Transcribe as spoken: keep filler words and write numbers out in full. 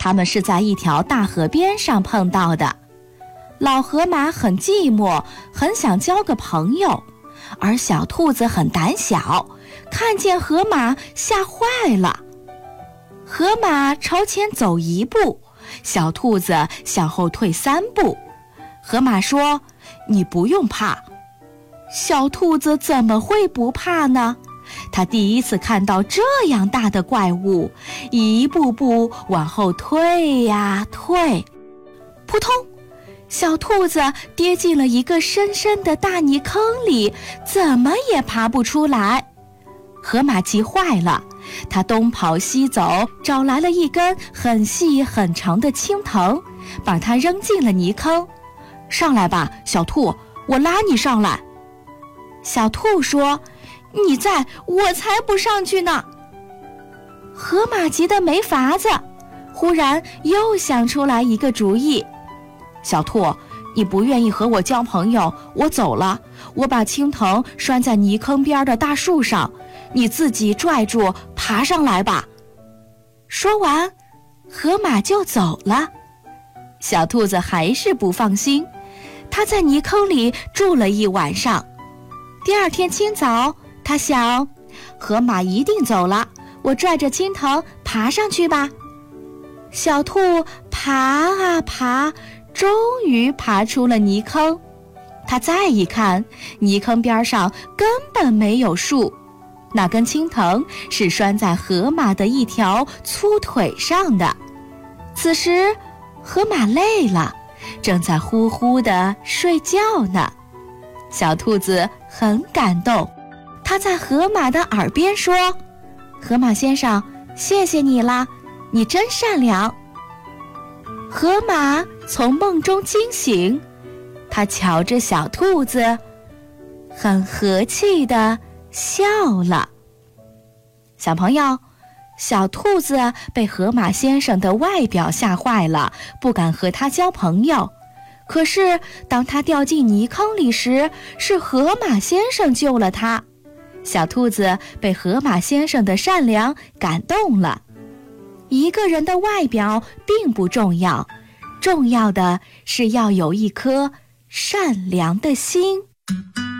他们是在一条大河边上碰到的。老河马很寂寞，很想交个朋友，而小兔子很胆小，看见河马吓坏了。河马朝前走一步，小兔子向后退三步。河马说：“你不用怕。”小兔子怎么会不怕呢？他第一次看到这样大的怪物，一步步往后退呀退。扑通！小兔子跌进了一个深深的大泥坑里，怎么也爬不出来。河马急坏了，他东跑西走，找来了一根很细很长的青藤，把它扔进了泥坑。上来吧，小兔，我拉你上来。小兔说：“你在，我才不上去呢。”河马急得没法子，忽然又想出来一个主意。小兔，你不愿意和我交朋友，我走了，我把青藤拴在泥坑边的大树上，你自己拽住爬上来吧。说完，河马就走了。小兔子还是不放心，它在泥坑里住了一晚上。第二天清早，它想，河马一定走了，我拽着青藤爬上去吧。小兔爬啊爬，终于爬出了泥坑。它再一看，泥坑边上根本没有树，那根青藤是拴在河马的一条粗腿上的。此时河马累了，正在呼呼地睡觉呢。小兔子很感动，它在河马的耳边说：“河马先生，谢谢你啦，你真善良。”河马从梦中惊醒，他瞧着小兔子，很和气地笑了。小朋友，小兔子被河马先生的外表吓坏了，不敢和他交朋友。可是当他掉进泥坑里时，是河马先生救了他。小兔子被河马先生的善良感动了。一个人的外表并不重要，重要的是要有一颗善良的心。